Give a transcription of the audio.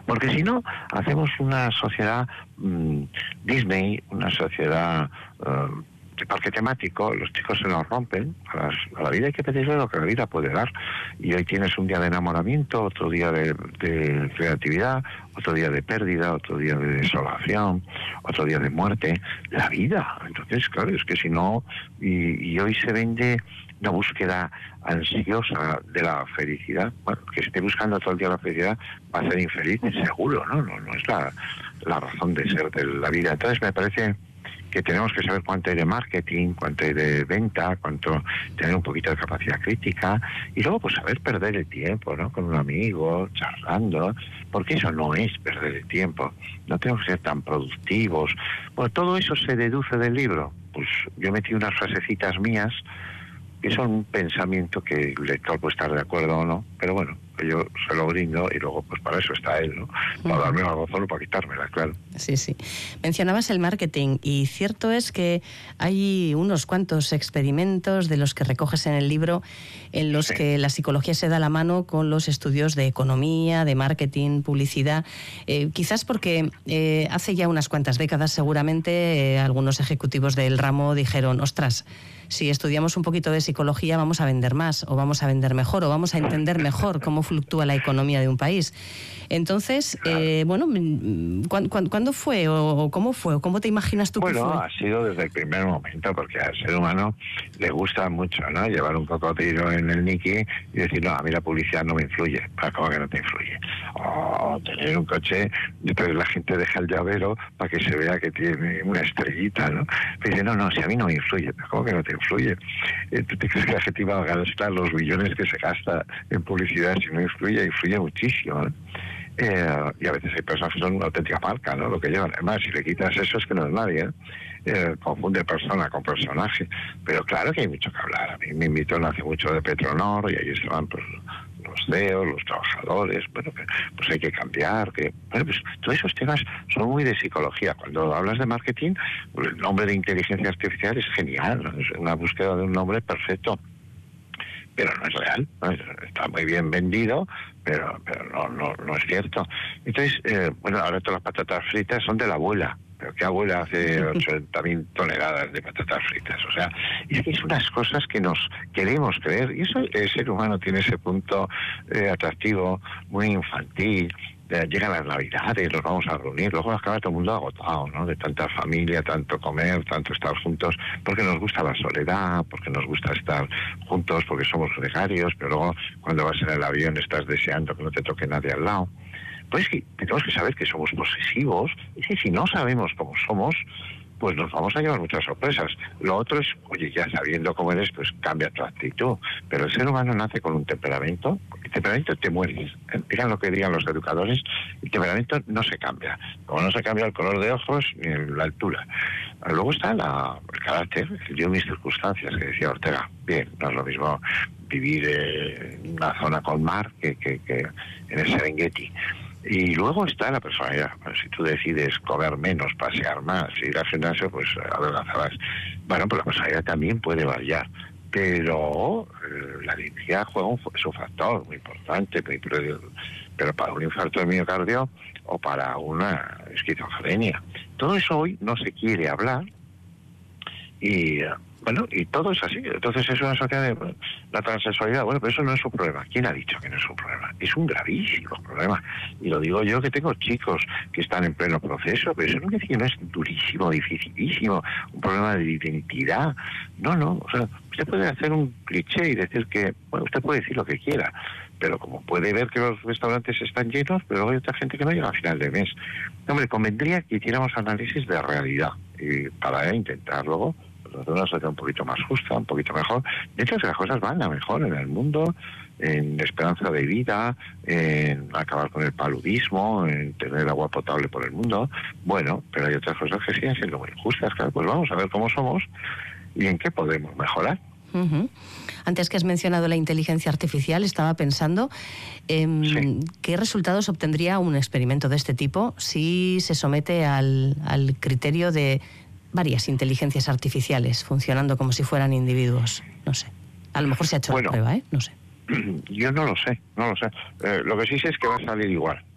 Porque si no, hacemos una sociedad Disney, una sociedad de parque temático. Los chicos se nos rompen. A la vida hay que pedirle lo que la vida puede dar. Y hoy tienes un día de enamoramiento, otro día de creatividad, otro día de pérdida, otro día de desolación, otro día de muerte. La vida. Entonces, claro, es que si no... Y hoy se vende una búsqueda ansiosa de la felicidad. Bueno, que esté buscando todo el día la felicidad va a ser infeliz, seguro, ¿no? No es la razón de ser de la vida. Entonces me parece que tenemos que saber cuánto hay de marketing, cuánto hay de venta, tener un poquito de capacidad crítica, y luego pues saber perder el tiempo, ¿no? Con un amigo, charlando, porque eso no es perder el tiempo. No tenemos que ser tan productivos. Bueno, todo eso se deduce del libro. Pues yo metí unas frasecitas mías que son un pensamiento que el lector puede estar de acuerdo o no, pero bueno, yo se lo brindo y luego pues para eso está él, ¿no? Para darme la razón o para quitármela, claro. Sí, sí. Mencionabas el marketing y cierto es que hay unos cuantos experimentos de los que recoges en el libro en los que la psicología se da la mano con los estudios de economía, de marketing, publicidad, quizás porque hace ya unas cuantas décadas seguramente algunos ejecutivos del ramo dijeron, ostras, si estudiamos un poquito de psicología vamos a vender más, o vamos a vender mejor, o vamos a entender mejor cómo fluctúa la economía de un país. Entonces, bueno, ¿cuándo fue o cómo fue o cómo te imaginas tú que fue? Bueno, ha sido desde el primer momento, porque al ser humano le gusta mucho, ¿no? Llevar un cocodrilo en el Niki y decir, no, a mí la publicidad no me influye. ¿Cómo que no te influye? O tener un coche y entonces la gente deja el llavero para que se vea que tiene una estrellita, ¿no? Pero dice, no, si a mí no me influye. ¿Cómo que no te influye? ¿Tú te crees que la gente iba a gastar los billones que se gasta en publicidad si no influye? Influye muchísimo, ¿no? Y a veces hay personas que son una auténtica marca, ¿no? Lo que llevan. Además, si le quitas eso es que no es nadie, confunde persona con personaje. Pero claro que hay mucho que hablar. A mí me invitó no hace mucho de Petronor y ahí estaban pues los CEOs, los trabajadores. Bueno, pues hay que cambiar. Bueno, pues todos esos temas son muy de psicología. Cuando hablas de marketing, pues el nombre de inteligencia artificial es genial, ¿no? Es una búsqueda de un nombre perfecto. Pero no es real, ¿no? Está muy bien vendido, pero no es cierto. Entonces, bueno, ahora todas las patatas fritas son de la abuela. ¿Pero qué abuela hace 80.000 toneladas de patatas fritas? O sea, es que es unas cosas que nos queremos creer. Y eso, el ser humano tiene ese punto atractivo, muy infantil. Llegan las Navidades, nos vamos a reunir, luego acaba todo el mundo agotado, ¿no? De tanta familia, tanto comer, tanto estar juntos, porque nos gusta la soledad, porque nos gusta estar juntos, porque somos gregarios, pero luego cuando vas en el avión estás deseando que no te toque nadie al lado. Pues que tenemos que saber que somos posesivos, y que si no sabemos cómo somos, pues nos vamos a llevar muchas sorpresas. Lo otro es, oye, ya sabiendo cómo eres, pues cambia tu actitud. Pero el ser humano nace con un temperamento. El temperamento te mueres. Digan lo que digan los educadores, el temperamento no se cambia. Como no se cambia el color de ojos ni la altura. Luego está el carácter, yo mis circunstancias, que decía Ortega. Bien, no es lo mismo vivir en una zona con mar que en el Serengeti. Y luego está la personalidad. Bueno, si tú decides comer menos, pasear más, ir al gimnasio, pues adelgazarás. Bueno, pues la personalidad también puede variar. Pero la identidad juega es un factor muy importante. Pero para un infarto de miocardio o para una esquizofrenia. Todo eso hoy no se quiere hablar. Y bueno, y todo es así. Entonces es una sociedad de la transexualidad. Bueno, pero eso no es un problema. ¿Quién ha dicho que no es un problema? Es un gravísimo problema. Y lo digo yo, que tengo chicos que están en pleno proceso, pero eso no quiere decir que no es durísimo, dificilísimo, un problema de identidad. No. O sea, usted puede hacer un cliché y decir que, bueno, usted puede decir lo que quiera, pero como puede ver que los restaurantes están llenos, pero luego hay otra gente que no llega a final de mes. Hombre, convendría que hiciéramos análisis de realidad y para intentar luego hacer una sociedad un poquito más justa, un poquito mejor. De hecho, que las cosas van a mejor en el mundo, en esperanza de vida, en acabar con el paludismo, en tener agua potable por el mundo. Bueno, pero hay otras cosas que siguen siendo muy injustas. Claro, pues vamos a ver cómo somos y en qué podemos mejorar. Antes que has mencionado la inteligencia artificial, estaba pensando qué resultados obtendría un experimento de este tipo si se somete al criterio de varias inteligencias artificiales funcionando como si fueran individuos. No sé. A lo mejor se ha hecho la prueba, ¿eh? No sé. Yo no lo sé. Lo que sí sé es que va a salir igual.